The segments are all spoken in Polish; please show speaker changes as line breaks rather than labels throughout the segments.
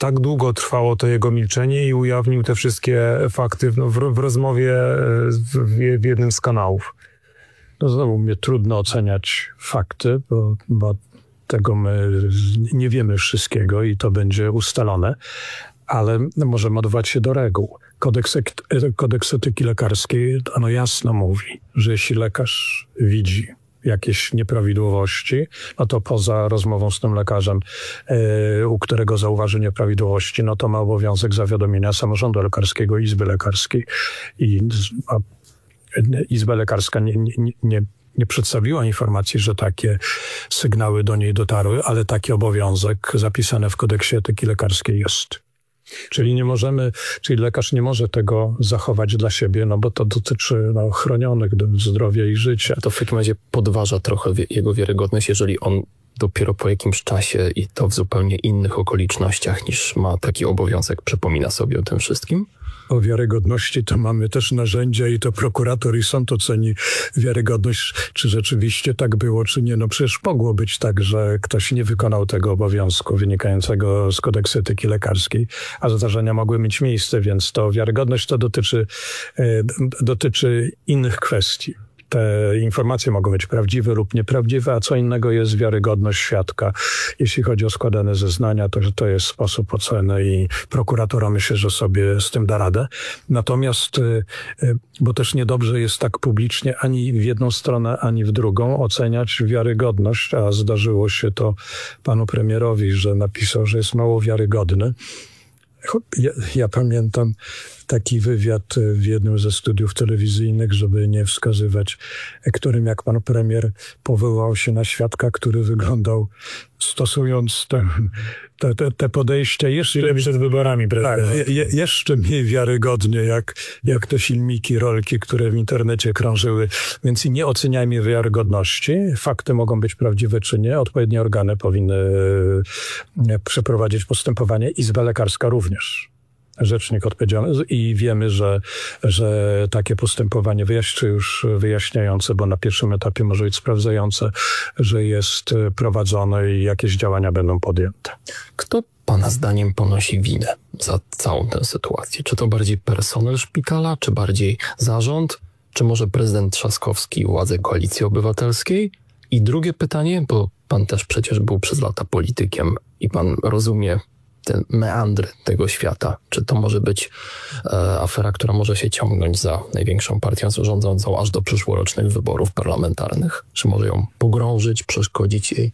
tak długo trwało to jego milczenie i ujawnił te wszystkie fakty w rozmowie w jednym z kanałów. No znowu mnie trudno oceniać fakty, bo tego my nie wiemy wszystkiego i to będzie ustalone, ale możemy odwołać się do reguł. Kodeks etyki lekarskiej jasno mówi, że jeśli lekarz widzi jakieś nieprawidłowości, no to poza rozmową z tym lekarzem, u którego zauważy nieprawidłowości, no to ma obowiązek zawiadomienia samorządu lekarskiego, Izby Lekarskiej. A Izba Lekarska nie przedstawiła informacji, że takie sygnały do niej dotarły, ale taki obowiązek zapisany w kodeksie etyki lekarskiej jest. Czyli lekarz nie może tego zachować dla siebie, bo to dotyczy chronionych zdrowia i życia.
To w takim razie podważa trochę jego wiarygodność, jeżeli on dopiero po jakimś czasie i to w zupełnie innych okolicznościach niż ma taki obowiązek, przypomina sobie o tym wszystkim?
O wiarygodności to mamy też narzędzia i to prokurator i sąd oceni wiarygodność, czy rzeczywiście tak było, czy nie. No przecież mogło być tak, że ktoś nie wykonał tego obowiązku wynikającego z kodeksu etyki lekarskiej, a zdarzenia mogły mieć miejsce, więc to wiarygodność to dotyczy innych kwestii. Te informacje mogą być prawdziwe lub nieprawdziwe, a co innego jest wiarygodność świadka. Jeśli chodzi o składane zeznania, to jest sposób oceny i prokuratura myślę, że sobie z tym da radę. Natomiast, bo też niedobrze jest tak publicznie ani w jedną stronę, ani w drugą oceniać wiarygodność, a zdarzyło się to panu premierowi, że napisał, że jest mało wiarygodny. Ja pamiętam taki wywiad w jednym ze studiów telewizyjnych, żeby nie wskazywać, którym jak pan premier powołał się na świadka, który wyglądał, stosując te podejścia jeszcze przed wyborami prezydenckimi. Jeszcze mniej wiarygodnie, jak te filmiki, rolki, które w internecie krążyły. Więc nie oceniajmy wiarygodności. Fakty mogą być prawdziwe czy nie. Odpowiednie organy powinny przeprowadzić postępowanie. Izba Lekarska również. Rzecznik odpowiedzialny i wiemy, że takie postępowanie wyjaśniające, bo na pierwszym etapie może być sprawdzające, że jest prowadzone i jakieś działania będą podjęte.
Kto pana zdaniem ponosi winę za całą tę sytuację? Czy to bardziej personel szpitala, czy bardziej zarząd, czy może prezydent Trzaskowski i władze Koalicji Obywatelskiej? I drugie pytanie, bo pan też przecież był przez lata politykiem i pan rozumie te meandry tego świata. Czy to może być afera, która może się ciągnąć za największą partią rządzącą aż do przyszłorocznych wyborów parlamentarnych? Czy może ją pogrążyć, przeszkodzić jej?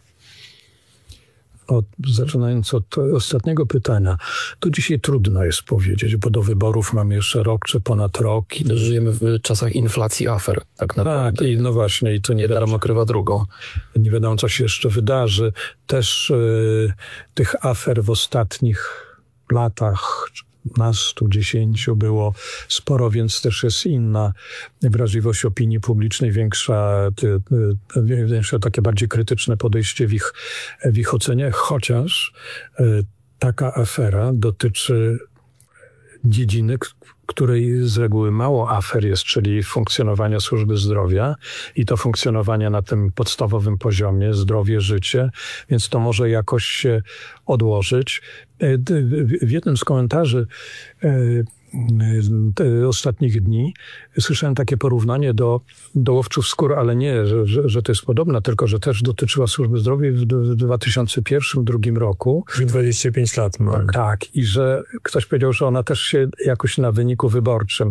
Zaczynając od ostatniego pytania, to dzisiaj trudno jest powiedzieć, bo do wyborów mamy jeszcze rok czy ponad rok.
Żyjemy w czasach inflacji afer, tak naprawdę.
Tak, no właśnie, i to nie wiadomo
krywa drugą.
Nie wiadomo, co się jeszcze wydarzy. Też tych afer w ostatnich latach, 15-10 było sporo, więc też jest inna wrażliwość opinii publicznej, większe takie bardziej krytyczne podejście w ich ocenie, chociaż taka afera dotyczy dziedziny, której z reguły mało afer jest, czyli funkcjonowania służby zdrowia i to funkcjonowanie na tym podstawowym poziomie, zdrowie, życie, więc to może jakoś się odłożyć. W jednym z komentarzy ostatnich dni słyszałem takie porównanie do łowczów skór, ale nie, że to jest podobne, tylko że też dotyczyła służby zdrowia w 2001-2002 roku.
25 lat.
Tak, i że ktoś powiedział, że ona też się jakoś na wyniku wyborczym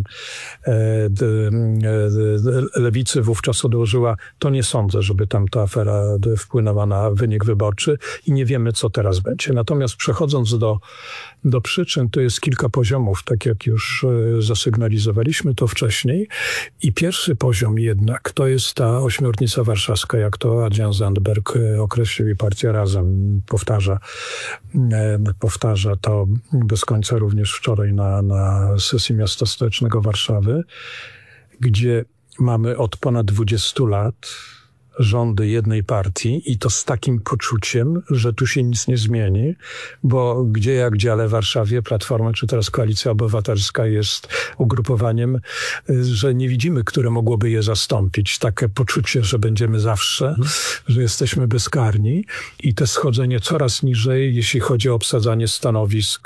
lewicy wówczas odłożyła. To nie sądzę, żeby tam ta afera wpłynęła na wynik wyborczy i nie wiemy, co teraz będzie. Natomiast przechodząc do przyczyn, to jest kilka poziomów, tak jak już zasygnalizowaliśmy to wcześniej. I pierwszy poziom jednak to jest ta ośmiornica warszawska, jak to Adrian Zandberg określił i Partia Razem powtarza to bez końca również wczoraj na sesji Miasta Stołecznego Warszawy, gdzie mamy od ponad 20 lat rządy jednej partii i to z takim poczuciem, że tu się nic nie zmieni, bo gdzie ale w Warszawie Platforma czy teraz Koalicja Obywatelska jest ugrupowaniem, że nie widzimy, które mogłoby je zastąpić. Takie poczucie, że będziemy zawsze, że jesteśmy bezkarni i te schodzenie coraz niżej, jeśli chodzi o obsadzanie stanowisk